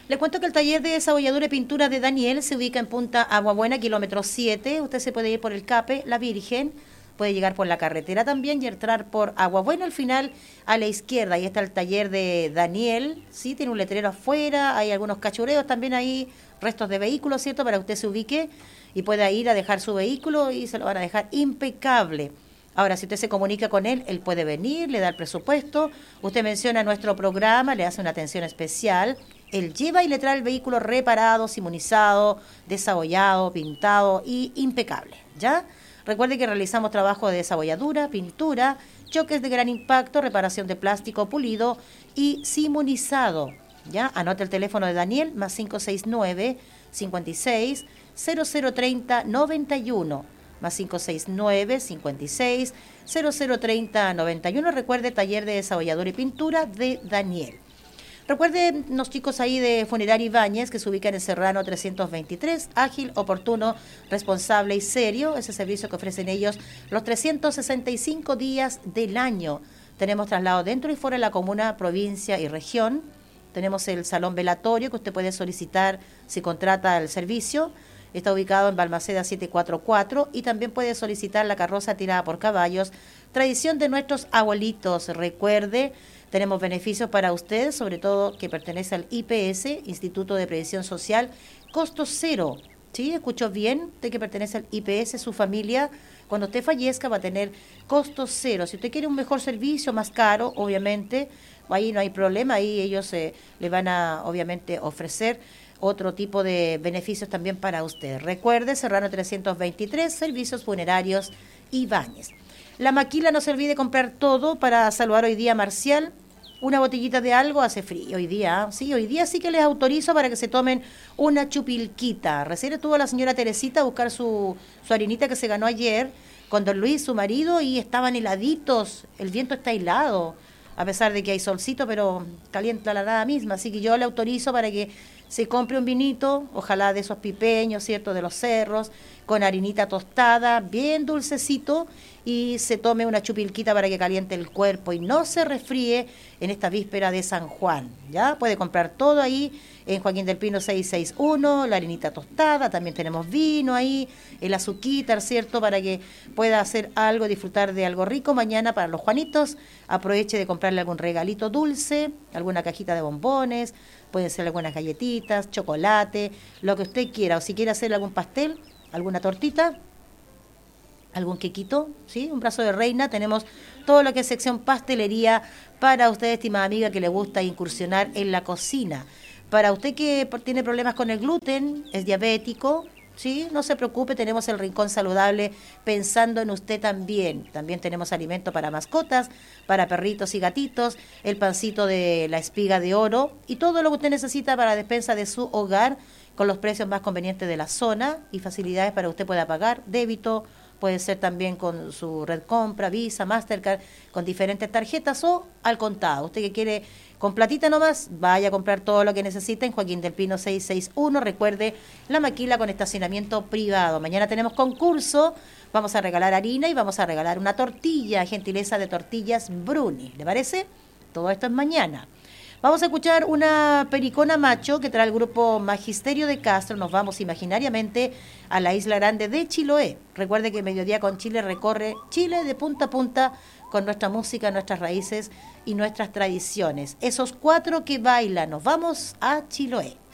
Le cuento que el taller de desabolladura y pintura de Daniel se ubica en Punta Aguabuena, kilómetro 7. Usted se puede ir por el CAPE, La Virgen, puede llegar por la carretera también y entrar por Aguabuena al final a la izquierda. Ahí está el taller de Daniel, sí, tiene un letrero afuera, hay algunos cachureos también ahí, restos de vehículos, ¿cierto? Para que usted se ubique y pueda ir a dejar su vehículo y se lo van a dejar impecable. Ahora, si usted se comunica con él puede venir, le da el presupuesto, usted menciona nuestro programa, le hace una atención especial, él lleva y le trae el vehículo reparado, simonizado, desabollado, pintado y impecable, ¿ya? Recuerde que realizamos trabajo de desabolladura, pintura, choques de gran impacto, reparación de plástico pulido y simonizado, ¿ya? Anote el teléfono de Daniel, más 569 56 0030 91, más 569 56 0030 91. Recuerde, taller de desabolladura y pintura de Daniel. Recuerden los chicos ahí de Funeraria Ibáñez, que se ubican en Serrano 323, ágil, oportuno, responsable y serio. Ese servicio que ofrecen ellos los 365 días del año. Tenemos traslado dentro y fuera de la comuna, provincia y región. Tenemos el salón velatorio que usted puede solicitar si contrata el servicio. Está ubicado en Balmaceda 744 y también puede solicitar la carroza tirada por caballos, tradición de nuestros abuelitos. Recuerde, tenemos beneficios para usted, sobre todo que pertenece al IPS, Instituto de Previsión Social, costo cero. ¿Sí? ¿Escuchó bien? Usted que pertenece al IPS, su familia, cuando usted fallezca va a tener costo cero. Si usted quiere un mejor servicio, más caro, obviamente, ahí no hay problema, ahí ellos le van a, obviamente, ofrecer otro tipo de beneficios también para usted. Recuerde, Serrano 323, Servicios Funerarios Ibáñez. La maquila, no se olvide comprar todo para saludar hoy día a Marcial. Una botellita de algo, hace frío hoy día, sí, hoy día sí que les autorizo para que se tomen una chupilquita. Recién estuvo la señora Teresita a buscar su harinita que se ganó ayer con don Luis, su marido, y estaban heladitos, el viento está helado, a pesar de que hay solcito, pero calienta la nada misma, así que yo le autorizo para que se compre un vinito, ojalá de esos pipeños, ¿cierto?, de los cerros, con harinita tostada, bien dulcecito, y se tome una chupilquita para que caliente el cuerpo y no se resfríe en esta víspera de San Juan, ¿ya? Puede comprar todo ahí en Joaquín del Pino 661, la harinita tostada, también tenemos vino ahí, el azuquitar, ¿cierto?, para que pueda hacer algo, disfrutar de algo rico mañana para los Juanitos. Aproveche de comprarle algún regalito dulce, alguna cajita de bombones, pueden ser algunas galletitas, chocolate, lo que usted quiera, o si quiere hacer algún pastel, alguna tortita, algún quequito, ¿sí? Un brazo de reina. Tenemos todo lo que es sección pastelería para usted, estimada amiga, que le gusta incursionar en la cocina. Para usted que tiene problemas con el gluten, es diabético, ¿sí? No se preocupe, tenemos el rincón saludable pensando en usted también. También tenemos alimento para mascotas, para perritos y gatitos, el pancito de la espiga de oro y todo lo que usted necesita para la despensa de su hogar con los precios más convenientes de la zona y facilidades para que usted pueda pagar débito. Puede ser también con su red compra, Visa, Mastercard, con diferentes tarjetas o al contado. Usted que quiere con platita nomás, vaya a comprar todo lo que necesita en Joaquín del Pino 661. Recuerde, la maquila con estacionamiento privado. Mañana tenemos concurso, vamos a regalar harina y vamos a regalar una tortilla, gentileza de tortillas Bruni. ¿Le parece? Todo esto es mañana. Vamos a escuchar una pericona macho que trae el grupo Magisterio de Castro. Nos vamos imaginariamente a la isla grande de Chiloé. Recuerde que Mediodía con Chile recorre Chile de punta a punta con nuestra música, nuestras raíces y nuestras tradiciones. Esos 4 que bailan, nos vamos a Chiloé.